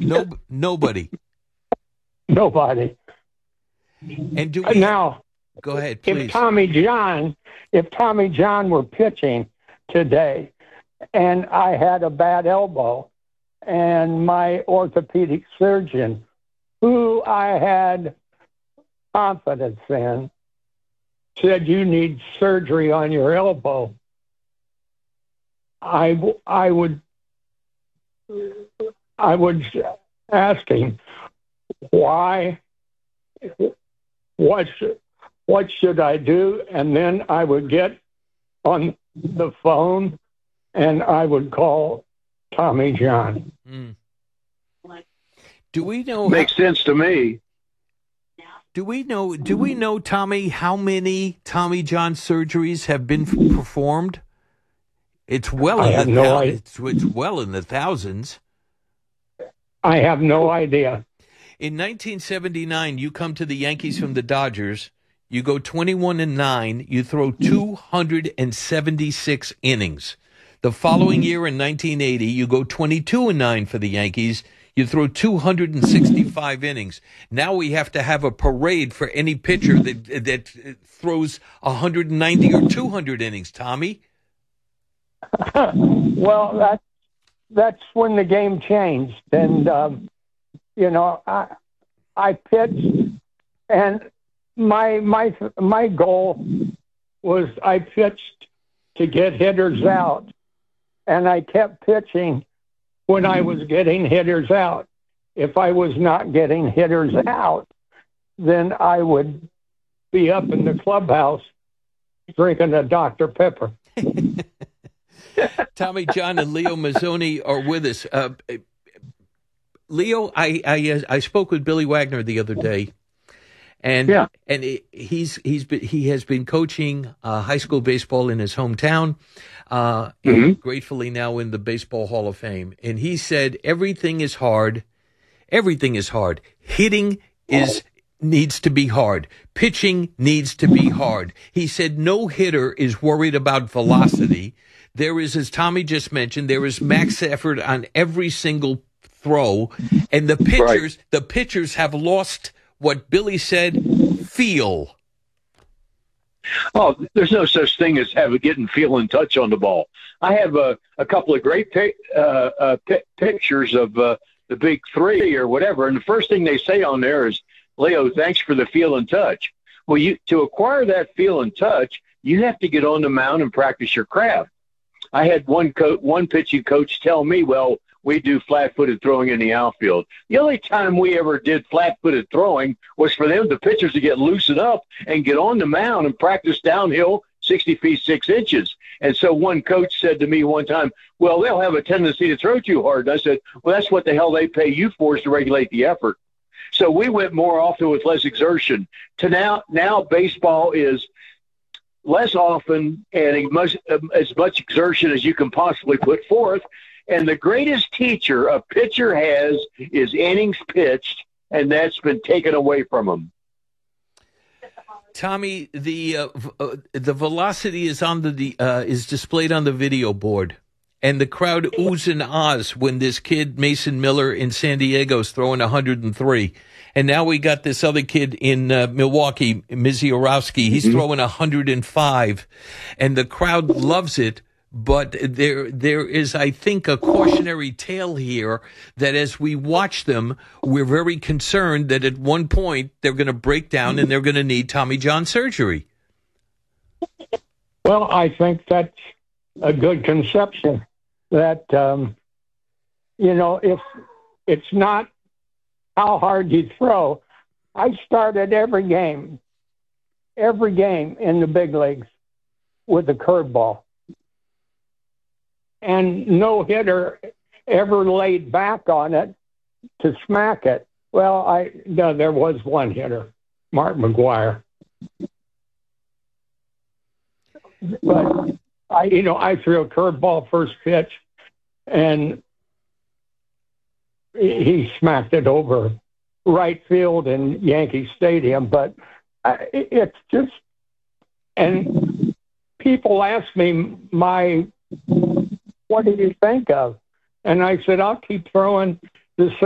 Nobody. Nobody. And do we Now, go ahead, please. If Tommy John were pitching today and I had a bad elbow and my orthopedic surgeon, who I had confidence in, said you need surgery on your elbow, I would ask him, why, what should I do? And then I would get on the phone and I would call Tommy John. Do we know? Makes sense to me. Do we know, Tommy, how many Tommy John surgeries have been performed? It's well in the it's well in the thousands. I have no idea. In 1979, you come to the Yankees from the Dodgers. You go 21-9. You throw 276 innings. The following year, in 1980, you go 22-9 for the Yankees. You throw 265 innings. Now we have to have a parade for any pitcher that throws 190 or 200 innings. Tommy? Well, that's when the game changed, and I pitched, and my goal was I pitched to get hitters out, and I kept pitching when I was getting hitters out. If I was not getting hitters out, then I would be up in the clubhouse drinking a Dr. Pepper. Tommy John and Leo Mazzoni are with us. Leo, I spoke with Billy Wagner the other day, and he has been coaching high school baseball in his hometown. Gratefully now in the Baseball Hall of Fame, and he said everything is hard. Everything is hard. Hitting needs to be hard. Pitching needs to be hard. He said no hitter is worried about velocity. There is, as Tommy just mentioned, there is max effort on every single throw, and the pitchers have lost what Billy said, feel. Oh, there's no such thing as getting feel and touch on the ball. I have a couple of great pictures of the big three or whatever, and the first thing they say on there is, Leo, thanks for the feel and touch. Well, to acquire that feel and touch, you have to get on the mound and practice your craft. I had one pitching coach tell me, well, we do flat-footed throwing in the outfield. The only time we ever did flat-footed throwing was for the pitchers to get loosened up and get on the mound and practice downhill 60 feet 6 inches. And so one coach said to me one time, well, they'll have a tendency to throw too hard. And I said, well, that's what the hell they pay you for, is to regulate the effort. So we went more often with less exertion. To now baseball is less often and as much exertion as you can possibly put forth. And the greatest teacher a pitcher has is innings pitched, and that's been taken away from him. Tommy, the velocity is is displayed on the video board, and the crowd oohs and ahs when this kid Mason Miller in San Diego is throwing 103. And now we got this other kid in Milwaukee, Misiorowski. He's throwing 105, and the crowd loves it. But there is, I think, a cautionary tale here that as we watch them, we're very concerned that at one point they're going to break down and they're going to need Tommy John surgery. Well, I think that's a good conception that, if it's not how hard you throw. I started every game in the big leagues with a curveball. And no hitter ever laid back on it to smack it. Well, there was one hitter, Mark McGuire. But I threw a curveball first pitch, and he smacked it over right field in Yankee Stadium. But it's just, and people ask me what do you think of? And I said, I'll keep throwing the